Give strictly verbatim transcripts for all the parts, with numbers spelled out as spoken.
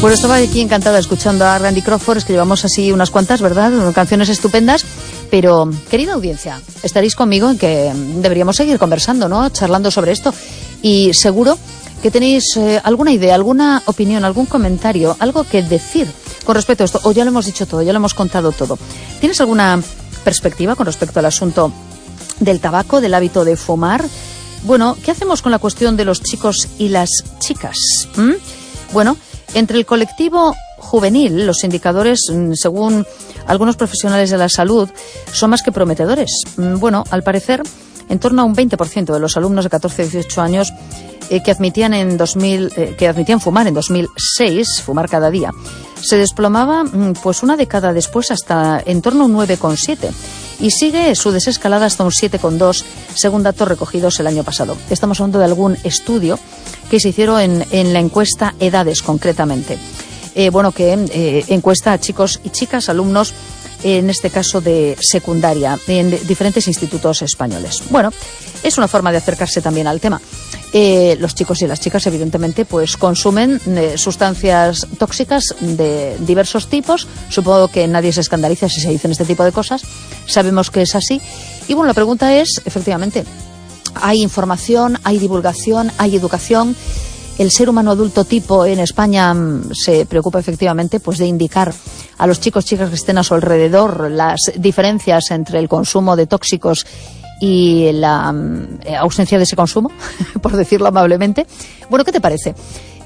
Pues estaba aquí encantada escuchando a Randy Crawford, es que llevamos así unas cuantas, ¿verdad? Canciones estupendas, pero, querida audiencia, estaréis conmigo en que deberíamos seguir conversando, ¿no? Charlando sobre esto, y seguro que tenéis eh, alguna idea, alguna opinión, algún comentario, algo que decir con respecto a esto, o ya lo hemos dicho todo, ya lo hemos contado todo. ¿Tienes alguna perspectiva con respecto al asunto del tabaco, del hábito de fumar? Bueno, ¿qué hacemos con la cuestión de los chicos y las chicas? ¿Mm? Bueno, entre el colectivo juvenil, los indicadores, según algunos profesionales de la salud, son más que prometedores. Bueno, al parecer, en torno a un veinte por ciento de los alumnos de catorce a dieciocho años eh, que admitían en dos mil, eh, que admitían fumar en dos mil seis, fumar cada día, se desplomaba pues una década después hasta en torno a un nueve coma siete y sigue su desescalada hasta un siete coma dos según datos recogidos el año pasado. Estamos hablando de algún estudio que se hicieron en, en la encuesta Edades, concretamente. Eh, bueno, que eh, encuesta a chicos y chicas, alumnos, en este caso de secundaria, en diferentes institutos españoles. Bueno, es una forma de acercarse también al tema. Eh, los chicos y las chicas, evidentemente, pues consumen eh, sustancias tóxicas de diversos tipos. Supongo que nadie se escandaliza si se dicen este tipo de cosas. Sabemos que es así. Y bueno, la pregunta es, efectivamente, ¿hay información, hay divulgación, hay educación? El ser humano adulto tipo en España se preocupa efectivamente pues de indicar a los chicos, chicas que estén a su alrededor las diferencias entre el consumo de tóxicos y la eh, ausencia de ese consumo, por decirlo amablemente. Bueno, ¿qué te parece?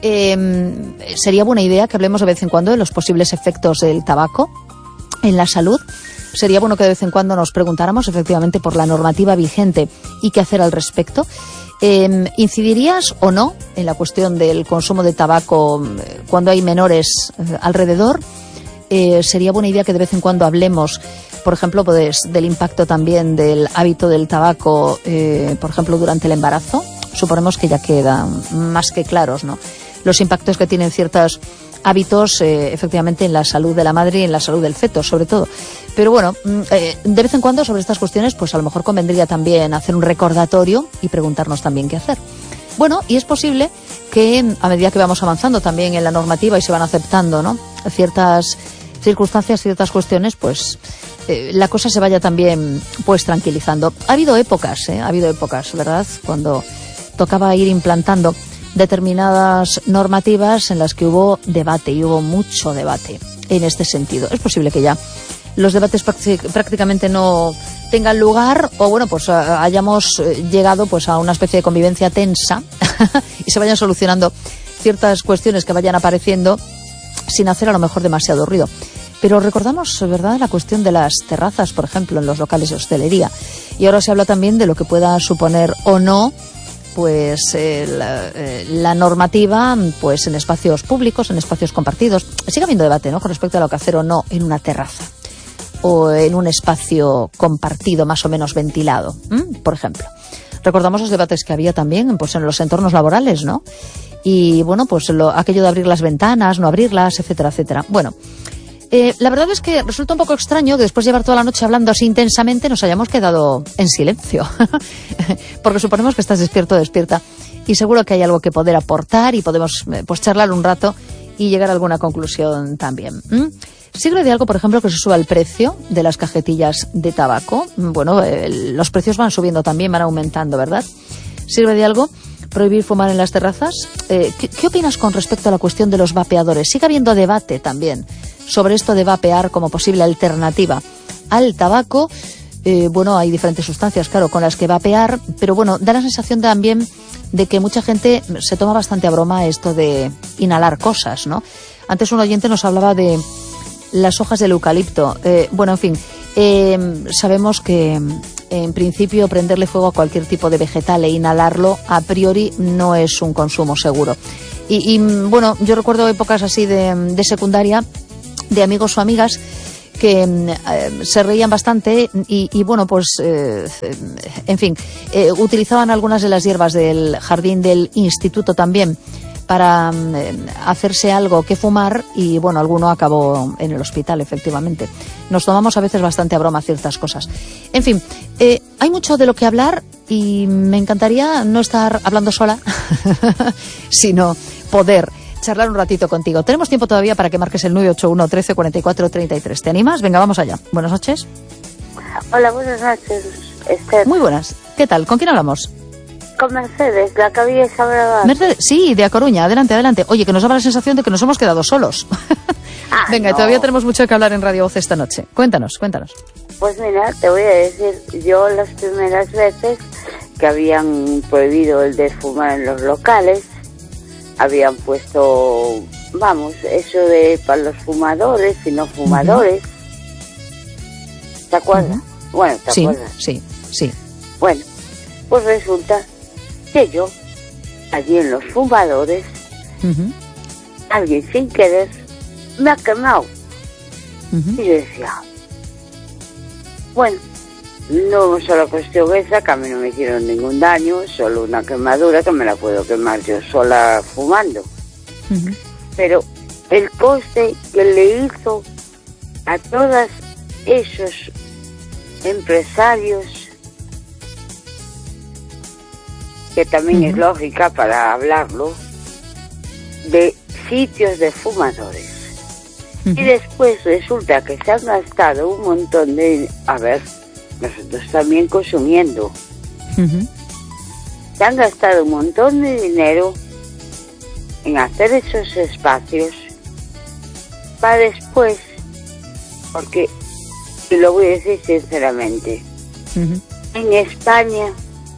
Eh, ¿Sería buena idea que hablemos de vez en cuando de los posibles efectos del tabaco en la salud? Sería bueno que de vez en cuando nos preguntáramos efectivamente por la normativa vigente y qué hacer al respecto. Eh, ¿Incidirías o no en la cuestión del consumo de tabaco cuando hay menores eh, alrededor? Eh, sería buena idea que de vez en cuando hablemos, por ejemplo, pues, del impacto también del hábito del tabaco, eh, por ejemplo, durante el embarazo. Suponemos que ya quedan más que claros, ¿no? Los impactos que tienen ciertos hábitos, eh, efectivamente, en la salud de la madre y en la salud del feto, sobre todo. Pero bueno, eh, de vez en cuando sobre estas cuestiones, pues a lo mejor convendría también hacer un recordatorio y preguntarnos también qué hacer. Bueno, y es posible que a medida que vamos avanzando también en la normativa y se van aceptando, ¿no?, ciertas circunstancias, ciertas cuestiones, pues eh, la cosa se vaya también pues tranquilizando. Ha habido épocas, ¿eh? Ha habido épocas, ¿verdad?, cuando tocaba ir implantando determinadas normativas en las que hubo debate, y hubo mucho debate en este sentido. Es posible que ya los debates prácticamente no tengan lugar, o bueno, pues hayamos llegado pues a una especie de convivencia tensa y se vayan solucionando ciertas cuestiones que vayan apareciendo sin hacer a lo mejor demasiado ruido. Pero recordamos, ¿verdad?, la cuestión de las terrazas, por ejemplo, en los locales de hostelería. Y ahora se habla también de lo que pueda suponer o no pues eh, la, eh, la normativa pues en espacios públicos, en espacios compartidos. Sigue habiendo debate, ¿no?, con respecto a lo que hacer o no en una terraza o en un espacio compartido más o menos ventilado, ¿m? Por ejemplo. Recordamos los debates que había también pues en los entornos laborales, ¿no? Y bueno, pues lo, aquello de abrir las ventanas, no abrirlas, etcétera, etcétera. Bueno, eh, la verdad es que resulta un poco extraño que después de llevar toda la noche hablando así intensamente nos hayamos quedado en silencio. Porque suponemos que estás despierto o despierta y seguro que hay algo que poder aportar y podemos pues charlar un rato y llegar a alguna conclusión también. ¿Mm? ¿Sirve de algo, por ejemplo, que se suba el precio de las cajetillas de tabaco? Bueno, eh, los precios van subiendo también, van aumentando, ¿verdad? ¿Sirve de algo prohibir fumar en las terrazas? Eh, ¿qué, ¿Qué opinas con respecto a la cuestión de los vapeadores? Sigue habiendo debate también sobre esto de vapear como posible alternativa al tabaco. Eh, bueno, hay diferentes sustancias, claro, con las que vapear, pero bueno, da la sensación también de que mucha gente se toma bastante a broma esto de inhalar cosas, ¿no? Antes un oyente nos hablaba de las hojas del eucalipto. Eh, bueno, en fin, eh, sabemos que en principio prenderle fuego a cualquier tipo de vegetal e inhalarlo a priori no es un consumo seguro. Y, y bueno, yo recuerdo épocas así de, de secundaria, de amigos o amigas que eh, se reían bastante y, y bueno, pues, eh, en fin, eh, utilizaban algunas de las hierbas del jardín del instituto también para eh, hacerse algo que fumar y, bueno, alguno acabó en el hospital, efectivamente. Nos tomamos a veces bastante a broma ciertas cosas. En fin, eh, hay mucho de lo que hablar y me encantaría no estar hablando sola, sino poder charlar un ratito contigo. Tenemos tiempo todavía para que marques el nueve ocho uno, trece, cuarenta y cuatro, treinta y tres. ¿Te animas? Venga, vamos allá. Buenas noches. Hola, buenas noches, Esther. Muy buenas. ¿Qué tal? ¿Con quién hablamos? Con Mercedes, la que habíais hablado. Mercedes, sí, de A Coruña. Adelante, adelante. Oye, que nos daba la sensación de que nos hemos quedado solos. Ah, Venga, no. todavía tenemos mucho que hablar en Radio Voz esta noche. Cuéntanos, cuéntanos. Pues mira, te voy a decir, yo las primeras veces que habían prohibido el de fumar en los locales, habían puesto, vamos, eso de para los fumadores y no fumadores. Uh-huh. ¿Te acuerdas? Uh-huh. Bueno, ¿te sí, acuerdas? Sí, sí. Bueno, pues resulta que yo, allí en los fumadores, uh-huh. alguien sin querer me ha quemado. Uh-huh. Y yo decía, bueno, no solo cuestión esa, que a mí no me hicieron ningún daño, solo una quemadura que me la puedo quemar yo sola fumando. Uh-huh. Pero el coste que le hizo a todos esos empresarios, que también uh-huh. es lógica para hablarlo, de sitios de fumadores. Uh-huh. Y después resulta que se han gastado un montón de... A ver, nosotros también consumiendo. Uh-huh. Se han gastado un montón de dinero en hacer esos espacios para después, porque, y lo voy a decir sinceramente, uh-huh. en España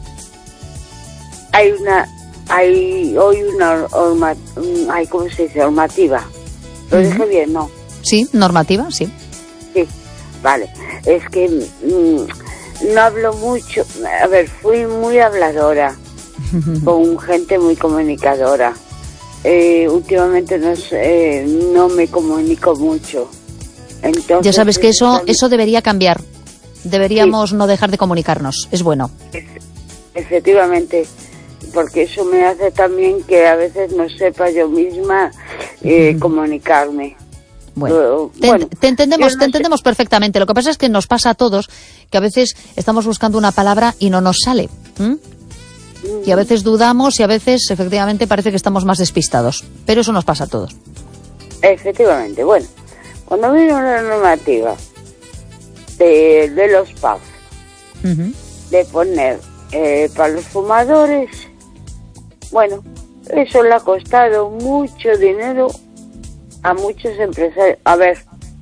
hay una, hay hoy una, norma, hay, ¿cómo se dice? Normativa. ¿Lo uh-huh. dije bien? No. Sí, normativa, sí. Sí, vale. Es que mmm, no hablo mucho. A ver, fui muy habladora, uh-huh. con gente muy comunicadora. Eh, últimamente no, eh, no me comunico mucho. Entonces, ya sabes que eso, eso debería cambiar. Deberíamos sí. no dejar de comunicarnos. Es bueno. Es, efectivamente. Porque eso me hace también que a veces no sepa yo misma eh, uh-huh. comunicarme. Bueno, uh, te, bueno, te entendemos, no te entendemos sé. perfectamente. Lo que pasa es que nos pasa a todos que a veces estamos buscando una palabra y no nos sale. ¿Mm? Uh-huh. Y a veces dudamos y a veces efectivamente parece que estamos más despistados. Pero eso nos pasa a todos. Efectivamente. Bueno, cuando vino la normativa de, de los pubs, uh-huh. de poner eh, para los fumadores, bueno, eso le ha costado mucho dinero a muchos empresarios. A ver,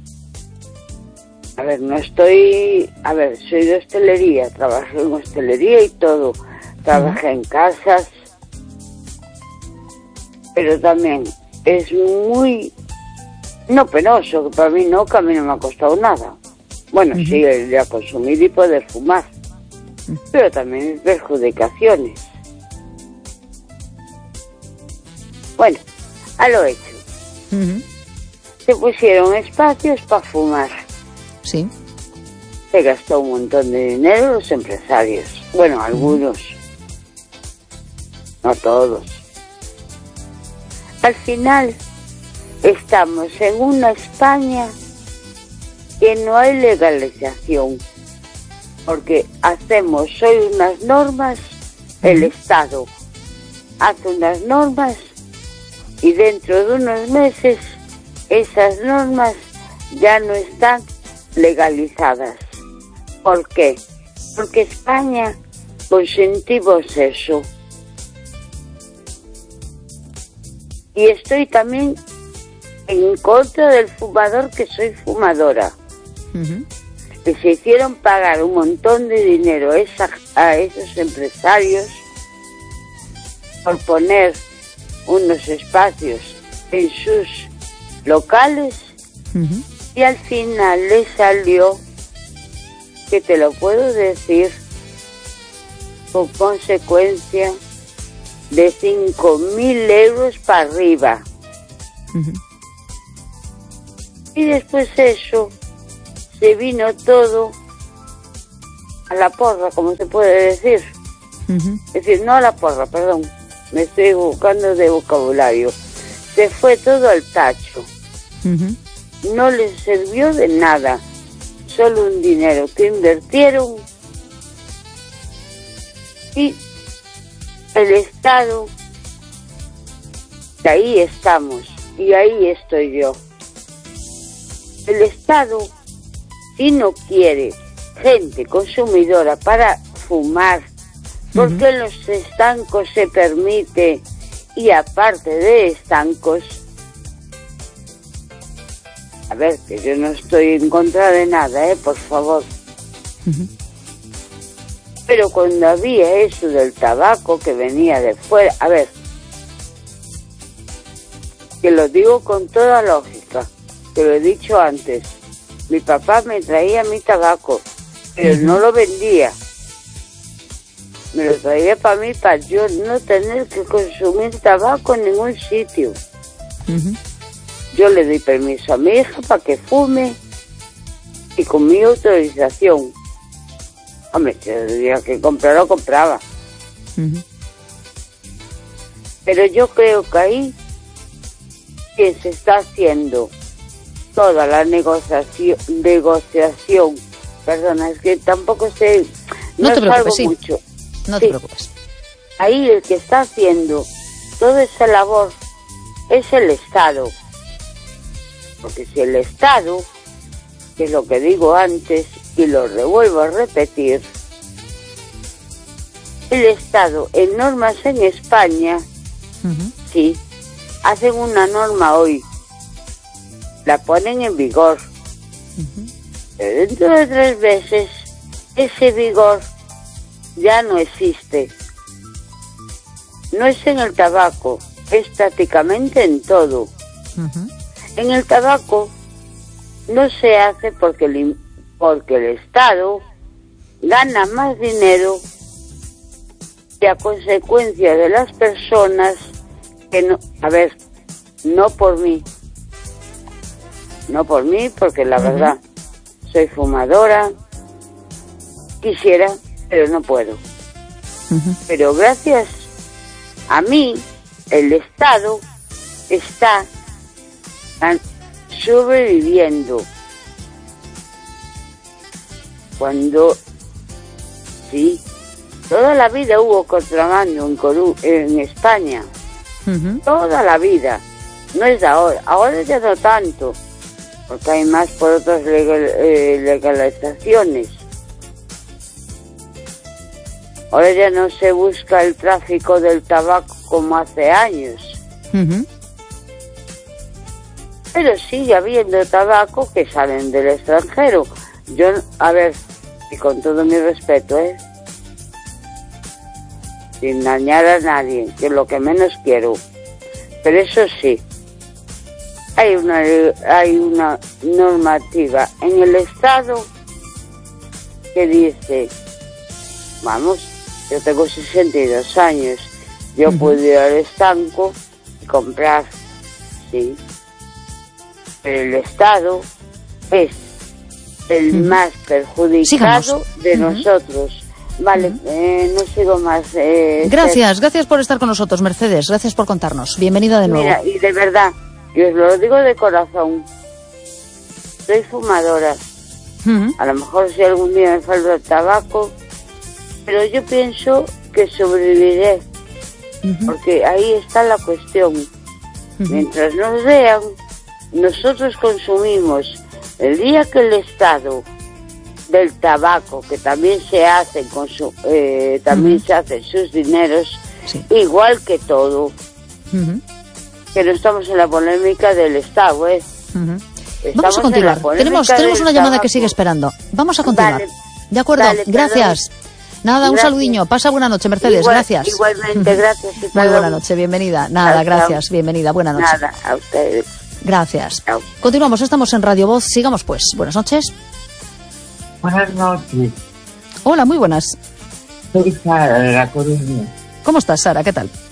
a ver, no estoy... A ver, soy de hostelería, trabajé en hostelería y todo. Trabajé uh-huh. en casas. Pero también es muy... No penoso, que para mí no, que a mí no me ha costado nada. Bueno, uh-huh. sí, el de consumir y poder fumar. Uh-huh. Pero también es perjudicaciones. Bueno, a lo hecho. Uh-huh. Se pusieron espacios para fumar. Sí. Se gastó un montón de dinero los empresarios. Bueno, algunos. Uh-huh. No todos. Al final, estamos en una España que no hay legalización. Porque hacemos hoy unas normas, uh-huh. el Estado hace unas normas, y dentro de unos meses esas normas ya no están legalizadas. ¿Por qué? Porque España consentimos eso. Y estoy también en contra del fumador, que soy fumadora. Uh-huh. Que se hicieron pagar un montón de dinero a, esa, a esos empresarios por poner unos espacios en sus locales, uh-huh. y al final le salió, que te lo puedo decir, con consecuencia de cinco mil euros para arriba. Uh-huh. Y después eso se vino todo a la porra, como se puede decir. Uh-huh. Es decir, no a la porra, perdón. Me estoy buscando de vocabulario. Se fue todo al tacho. Uh-huh. No les sirvió de nada. Solo un dinero que invirtieron. Y el Estado Y ahí estamos, y ahí estoy yo. El Estado, si no quiere gente consumidora para fumar, ¿por qué uh-huh. los estancos se permite? Y aparte de estancos, a ver, que yo no estoy en contra de nada, ¿eh? Por favor. Uh-huh. Pero cuando había eso del tabaco que venía de fuera, a ver, que lo digo con toda lógica, que lo he dicho antes, mi papá me traía mi tabaco, pero uh-huh. no lo vendía. Me lo traía para mí, para yo no tener que consumir tabaco en ningún sitio. Uh-huh. Yo le di permiso a mi hija para que fume y con mi autorización. Hombre, si tenía que comprar, lo compraba. Uh-huh. Pero yo creo que ahí que se está haciendo toda la negociación, negociación, perdona, es que tampoco sé, no, no te preocupes, sí. mucho. No sí. te preocupes. Ahí el que está haciendo toda esa labor es el Estado. Porque si el Estado, que es lo que digo antes y lo revuelvo a repetir, el Estado en normas en España, uh-huh. sí, hacen una norma hoy, la ponen en vigor, uh-huh. pero dentro de tres meses ese vigor ya no existe. No es en el tabaco, es prácticamente en todo. Uh-huh. En el tabaco no se hace porque el, porque el Estado gana más dinero y a consecuencia de las personas que no, a ver, no por mí, no por mí, porque la uh-huh. verdad soy fumadora, quisiera, pero no puedo. Uh-huh. Pero gracias a mí, el Estado está sobreviviendo. Cuando, sí, toda la vida hubo contrabando en, Coru en España. Uh-huh. Toda la vida. No es de ahora. Ahora ya no tanto, porque hay más por otras legal, eh, legalizaciones. Ahora ya no se busca el tráfico del tabaco como hace años. Uh-huh. Pero sigue habiendo tabaco que salen del extranjero. Yo, a ver, y con todo mi respeto, ¿eh? Sin dañar a nadie, que es lo que menos quiero. Pero eso sí, hay una, hay una normativa en el Estado que dice, vamos, yo tengo sesenta y dos años, yo uh-huh. puedo ir al estanco y comprar, sí. Pero el Estado es el uh-huh. más perjudicado Sigamos. de uh-huh. nosotros. Vale, uh-huh. eh, no sigo más. Eh, gracias, ser... gracias por estar con nosotros, Mercedes. Gracias por contarnos. Bienvenida de nuevo. Mira, y de verdad, yo os lo digo de corazón. Soy fumadora. Uh-huh. A lo mejor si algún día me falta el tabaco, pero yo pienso que sobreviviré. Uh-huh. Porque ahí está la cuestión. Uh-huh. Mientras nos vean, nosotros consumimos. El día que el Estado del tabaco, que también se hace con su, eh, también uh-huh. se hacen sus dineros, sí. igual que todo, uh-huh. que no estamos en la polémica del Estado, ¿eh? Uh-huh. Vamos a continuar. Tenemos, tenemos una llamada tabaco. que sigue esperando. Vamos a continuar. Vale. De acuerdo, vale, gracias. Nada, gracias. Un saludinho. Pasa buena noche, Mercedes. Igual, gracias. Igualmente, gracias. Muy buena noche, bienvenida. Nada, gracias, bienvenida. Buena noche. Nada, a ustedes. Gracias. Chao. Continuamos, estamos en Radio Voz. Sigamos pues. Buenas noches. Buenas noches. Hola, muy buenas. Soy Sara de La Coruña. ¿Cómo estás, Sara? ¿Qué tal?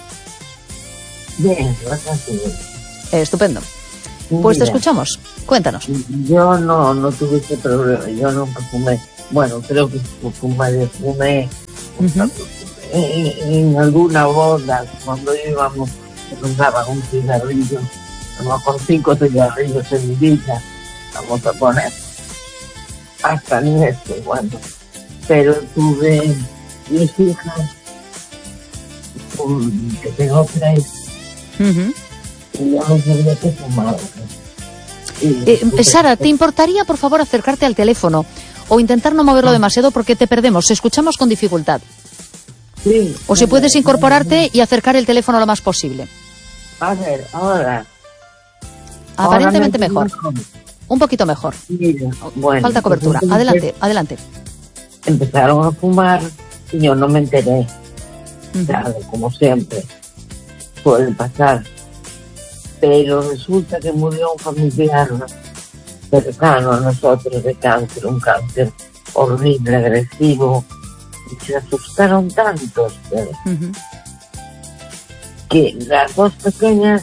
Bien, bastante bien. Eh, estupendo. Pues Mira, te escuchamos. Cuéntanos. Yo no, no tuve ese problema. Yo nunca fumé. Bueno, creo que fumé, fumé uh-huh. en, en alguna boda, cuando íbamos, nos daban un cigarrillo. A lo mejor cinco cigarrillos en mi vida, vamos a poner, hasta en este, bueno, pero tuve mis hijas, que tengo tres, uh-huh. Y yo no sabía que fumaba. Eh, Sara, ¿te importaría, por favor, acercarte al teléfono o intentar no moverlo demasiado porque te perdemos? Escuchamos con dificultad. Sí. O si puedes incorporarte y acercar el teléfono lo más posible. A ver, ahora. Aparentemente ahora mejor. mejor. Un poquito mejor. Mira, bueno, falta cobertura. Pues adelante, adelante. Empezaron a fumar y yo no me enteré. Uh-huh. Claro, como siempre. Suele pasar. Pero resulta que murió un familiar cercano a nosotros de cáncer, un cáncer horrible, agresivo. Y se asustaron tantos uh-huh. que las dos pequeñas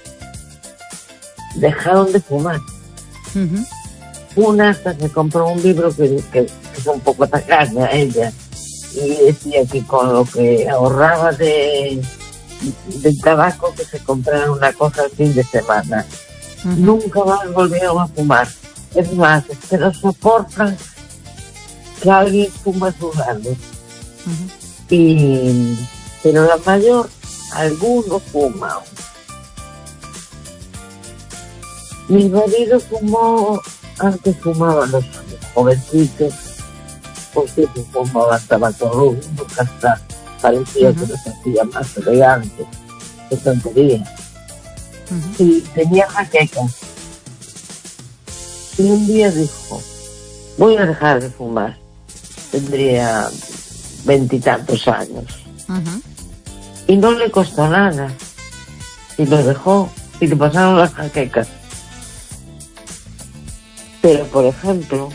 dejaron de fumar. Uh-huh. Una hasta se compró un libro que, que, que es un poco tacaña a ella y decía que con lo que ahorraba de del tabaco que se comprara una cosa el fin de semana. Uh-huh. Nunca más volvieron a fumar. Es más, es que no soportan que alguien fuma a su lado. Uh-huh. Y pero la mayor, algunos fuman. Mi marido fumó, antes fumaban los jovencitos, porque se fumaba tabaco rubio, nunca está, parecía uh-huh. que los hacía más elegante, qué tontería. Uh-huh. Y tenía jaquecas. Y un día dijo, voy a dejar de fumar. Tendría veintitantos años. Uh-huh. Y no le costó nada. Y lo dejó, y le pasaron las jaquecas. Pero, por ejemplo,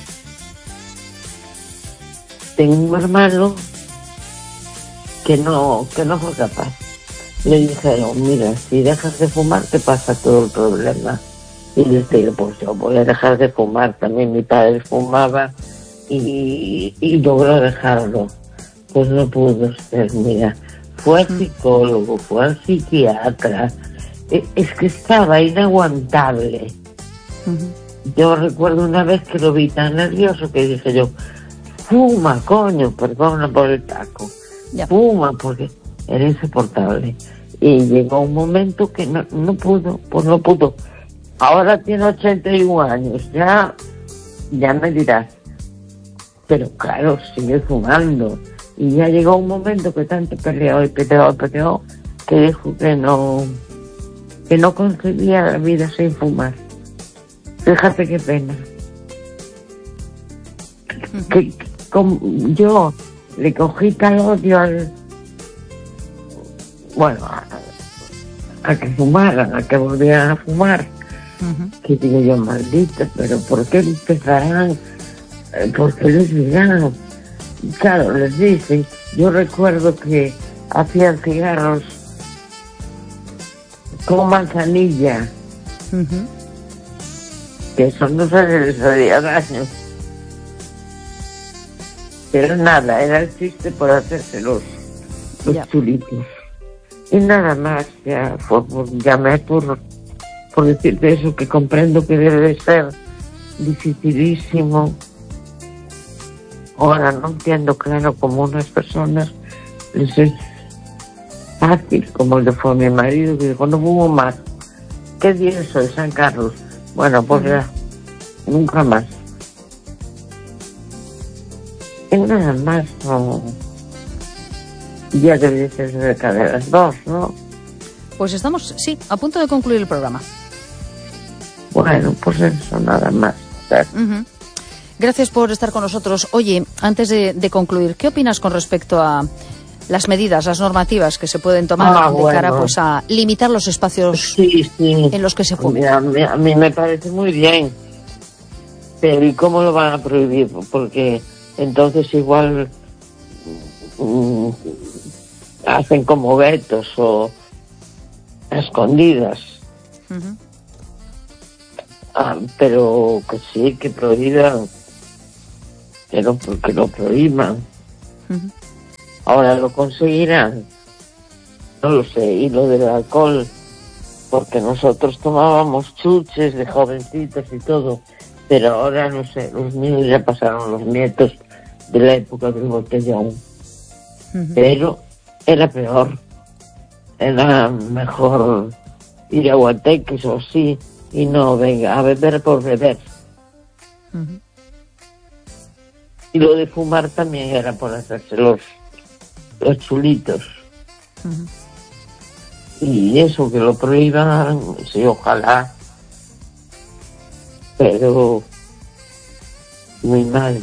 tengo un hermano que no, que no fue capaz. Le dijeron, mira, si dejas de fumar te pasa todo el problema. Y le dije, pues yo voy a dejar de fumar. También mi padre fumaba y, y logró dejarlo. Pues no pudo ser, mira. Fue al psicólogo, fue al psiquiatra. Es que estaba inaguantable. Uh-huh. Yo recuerdo una vez que lo vi tan nervioso que dije yo, fuma, coño, perdona por el taco, ya. Fuma, porque era insoportable. Y llegó un momento que no, no pudo, pues no pudo. Ahora tiene ochenta y un años, ya, ya me dirás. Pero claro, sigue fumando. Y ya llegó un momento que tanto peleó y peleó y peleó, que dijo que no, que no concebía la vida sin fumar. Fíjate qué pena. Uh-huh. Que, que como yo le cogí tal odio al, bueno, a, a que fumaran, a que volvieran a fumar. Uh-huh. Que digo yo, maldita, pero ¿por qué empezarán? ¿Por qué les dirán? Claro, les dicen, yo recuerdo que hacían cigarros con manzanilla. Uh-huh. Que eso no se les haría daño. Pero nada, era el chiste por hacerse los, los yeah. chulitos. Y nada más, ya fue por, llamé por, por decirte eso, que comprendo que debe de ser dificilísimo. Ahora no entiendo, claro, como unas personas les es fácil, como le fue a mi marido, que dijo, no fumo más. ¿Qué día es hoy, San Carlos? Bueno, pues ya, nunca más. Y nada más, no. Ya debe ser cerca de las dos, ¿no? Pues estamos, sí, a punto de concluir el programa. Bueno, pues eso, nada más. Uh-huh. Gracias por estar con nosotros. Oye, antes de, de concluir, ¿qué opinas con respecto a las medidas, las normativas que se pueden tomar ah, de bueno. cara pues a limitar los espacios sí, sí. en los que se fume? A mí, a mí me parece muy bien, pero ¿y cómo lo van a prohibir? Porque entonces igual mm, hacen como guetos o escondidas. Uh-huh. Ah, pero que sí, que prohíban, que lo, que lo prohíban. Uh-huh. Ahora lo conseguirán, no lo sé. Y lo del alcohol, porque nosotros tomábamos chuches de jovencitos y todo, pero ahora no sé, los niños ya pasaron, los nietos de la época del botellón. Uh-huh. Pero era peor, era mejor ir a guateques o así, y no, venga, a beber por beber. Uh-huh. Y lo de fumar también era por hacerse los, los chulitos. Uh-huh. Y eso, que lo prohíban, sí, ojalá. Pero muy mal.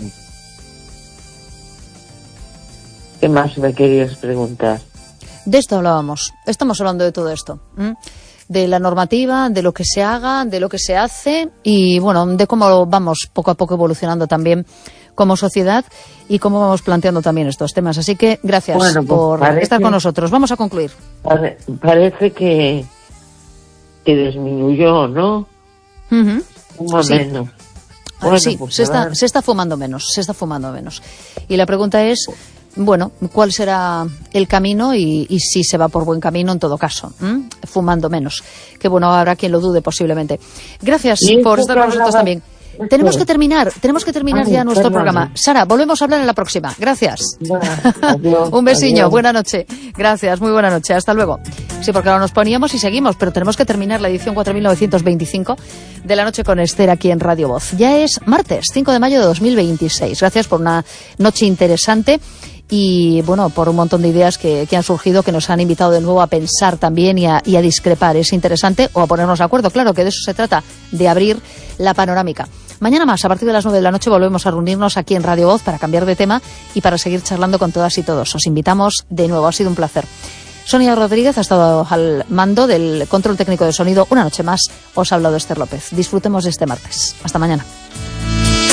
¿Qué más me querías preguntar? De esto hablábamos. Estamos hablando de todo esto. ¿eh? De la normativa, de lo que se haga, de lo que se hace y, bueno, de cómo vamos poco a poco evolucionando también como sociedad y cómo vamos planteando también estos temas. Así que gracias bueno, pues por parece, estar con nosotros. Vamos a concluir. Pare, parece que, que disminuyó, ¿no? Uh-huh. Un sí. menos. Bueno, sí, pues se está, se está fumando menos, se está fumando menos. Y la pregunta es, bueno, ¿cuál será el camino y, y si se va por buen camino en todo caso? ¿m? Fumando menos. Que bueno, habrá quien lo dude posiblemente. Gracias por estar con nosotros también. Tenemos que terminar, tenemos que terminar Ay, ya nuestro perdón. programa. Sara, volvemos a hablar en la próxima. Gracias. Bueno, adiós, un besiño, adiós. Buena noche. Gracias, muy buena noche. Hasta luego. Sí, porque ahora nos poníamos y seguimos, pero tenemos que terminar la edición cuatro mil novecientos veinticinco de La Noche con Esther aquí en Radio Voz. Ya es martes, cinco de mayo de dos mil veintiséis. Gracias por una noche interesante. Y bueno, por un montón de ideas que, que han surgido, que nos han invitado de nuevo a pensar también y a, y a discrepar. Es interesante, o a ponernos de acuerdo, claro, que de eso se trata, de abrir la panorámica. Mañana más, a partir de las nueve de la noche, volvemos a reunirnos aquí en Radio Voz para cambiar de tema y para seguir charlando con todas y todos. Os invitamos de nuevo, ha sido un placer. Sonia Rodríguez ha estado al mando del control técnico de sonido. Una noche más os ha hablado Esther López. Disfrutemos de este martes. Hasta mañana.